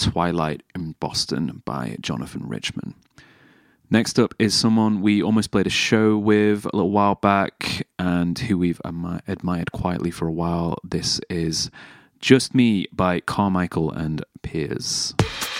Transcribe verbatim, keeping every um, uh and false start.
Twilight in Boston by Jonathan Richman. Next up is someone we almost played a show with a little while back and who we've admi- admired quietly for a while. This is Just Me by Carmichael and Piers.